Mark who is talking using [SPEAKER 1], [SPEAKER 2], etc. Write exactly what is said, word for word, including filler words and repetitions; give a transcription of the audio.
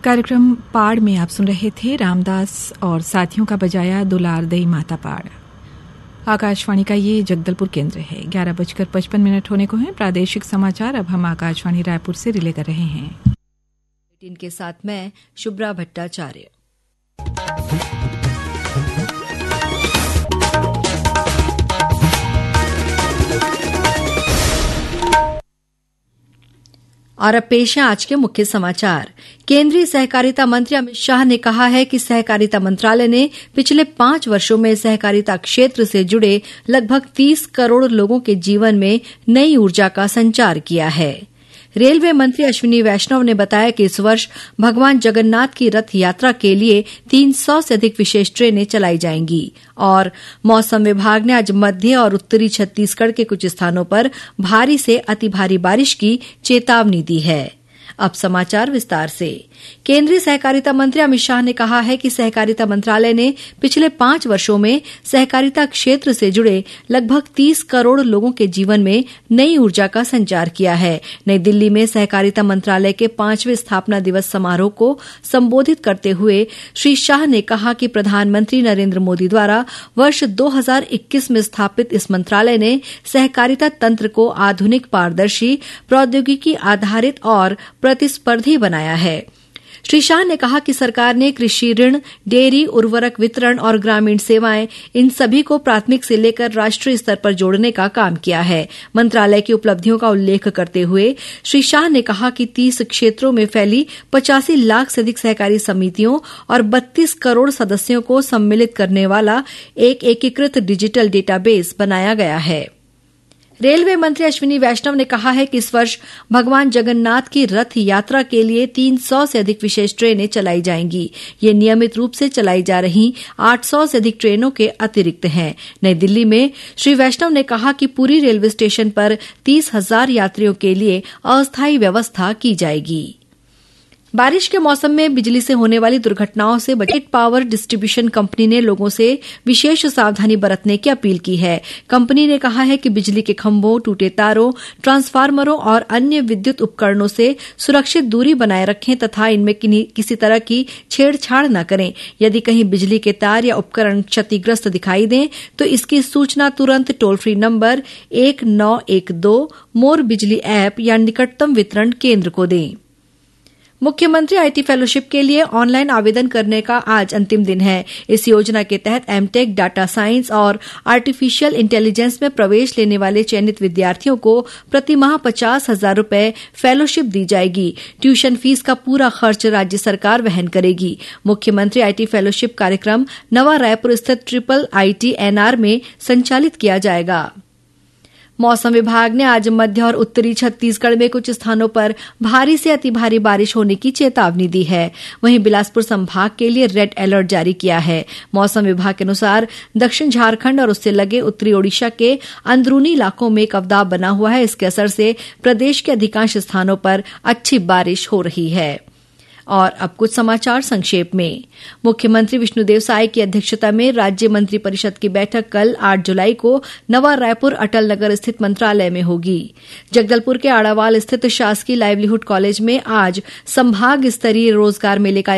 [SPEAKER 1] कार्यक्रम पाड़ में आप सुन रहे थे रामदास और साथियों का बजाया दुलार दई माता पाड़। आकाशवाणी का ये जगदलपुर केंद्र है। ग्यारह बजकर पचपन मिनट होने को हैं। प्रादेशिक समाचार अब हम आकाशवाणी रायपुर से रिले कर रहे हैं।
[SPEAKER 2] इनके साथ मैं शुभ्रा भट्टाचार्य। और अब पेश है आज के मुख्य समाचार। केंद्रीय सहकारिता मंत्री अमित शाह ने कहा है कि सहकारिता मंत्रालय ने पिछले पांच वर्षों में सहकारिता क्षेत्र से जुड़े लगभग तीस करोड़ लोगों के जीवन में नई ऊर्जा का संचार किया है। रेलवे मंत्री अश्विनी वैष्णव ने बताया कि इस वर्ष भगवान जगन्नाथ की रथ यात्रा के लिए तीन सौ से अधिक विशेष ट्रेनें चलाई जाएंगी। और मौसम विभाग ने आज मध्य और उत्तरी छत्तीसगढ़ के कुछ स्थानों पर भारी से अति भारी बारिश की चेतावनी दी है। अब समाचार विस्तार से। केंद्रीय सहकारिता मंत्री अमित शाह ने कहा है कि सहकारिता मंत्रालय ने पिछले पांच वर्षों में सहकारिता क्षेत्र से जुड़े लगभग तीस करोड़ लोगों के जीवन में नई ऊर्जा का संचार किया है। नई दिल्ली में सहकारिता मंत्रालय के पांचवें स्थापना दिवस समारोह को संबोधित करते हुए श्री शाह ने कहा कि प्रधानमंत्री नरेंद्र मोदी द्वारा वर्ष दो हजार इक्कीस में स्थापित इस मंत्रालय ने सहकारिता तंत्र को आधुनिक, पारदर्शी, प्रौद्योगिकी आधारित और प्रतिस्पर्धी बनाया है। श्री शाह ने कहा कि सरकार ने कृषि ऋण, डेयरी, उर्वरक वितरण और ग्रामीण सेवाएं, इन सभी को प्राथमिक से लेकर राष्ट्रीय स्तर पर जोड़ने का काम किया है। मंत्रालय की उपलब्धियों का उल्लेख करते हुए श्री शाह ने कहा कि तीस क्षेत्रों में फैली पचासी लाख से अधिक सहकारी समितियों और बत्तीस करोड़ सदस्यों को सम्मिलित करने वाला एक एकीकृत डिजिटल डेटाबेस बनाया गया है। रेलवे मंत्री अश्विनी वैष्णव ने कहा है कि इस वर्ष भगवान जगन्नाथ की रथ यात्रा के लिए तीन सौ से अधिक विशेष ट्रेनें चलाई जाएंगी। ये नियमित रूप से चलाई जा रही आठ सौ से अधिक ट्रेनों के अतिरिक्त हैं। नई दिल्ली में श्री वैष्णव ने कहा कि पूरी रेलवे स्टेशन पर तीस हजार यात्रियों के लिए अस्थायी व्यवस्था की जाएगी। बारिश के मौसम में बिजली से होने वाली दुर्घटनाओं से बचेट पावर डिस्ट्रीब्यूशन कंपनी ने लोगों से विशेष सावधानी बरतने की अपील की है। कंपनी ने कहा है कि बिजली के खंभों, टूटे तारों, ट्रांसफार्मरों और अन्य विद्युत उपकरणों से सुरक्षित दूरी बनाए रखें तथा इनमें किसी तरह की छेड़छाड़ न करें। यदि कहीं बिजली के तार या उपकरण क्षतिग्रस्त दिखाई दें तो इसकी सूचना तुरंत टोल फ्री नंबर एक नौ एक दो, मोर बिजली ऐप या निकटतम वितरण केंद्र को दें। मुख्यमंत्री आईटी फेलोशिप के लिए ऑनलाइन आवेदन करने का आज अंतिम दिन है। इस योजना के तहत एमटेक, डाटा साइंस और आर्टिफिशियल इंटेलिजेंस में प्रवेश लेने वाले चयनित विद्यार्थियों को प्रतिमाह पचास हजार रूपये फेलोशिप दी जाएगी। ट्यूशन फीस का पूरा खर्च राज्य सरकार वहन करेगी। मुख्यमंत्री आईटी फेलोशिप कार्यक्रम नवा रायपुर स्थित ट्रिपल आईटी एनआर में संचालित किया जाएगा। मौसम विभाग ने आज मध्य और उत्तरी छत्तीसगढ़ में कुछ स्थानों पर भारी से अति भारी बारिश होने की चेतावनी दी है। वहीं बिलासपुर संभाग के लिए रेड अलर्ट जारी किया है। मौसम विभाग के अनुसार दक्षिण झारखंड और उससे लगे उत्तरी ओडिशा के अंदरूनी इलाकों में एक अवदाब बना हुआ है। इसके असर से प्रदेश के अधिकांश स्थानों पर अच्छी बारिश हो रही है। और अब कुछ समाचार संक्षेप में। मुख्यमंत्री विष्णुदेव साय की अध्यक्षता में राज्य मंत्रिपरिषद की बैठक कल आठ जुलाई को नवा रायपुर अटल नगर स्थित मंत्रालय में होगी। जगदलपुर के आड़ावाल स्थित शासकीय लाइवलीहुड कॉलेज में आज संभाग स्तरीय रोजगार मेले का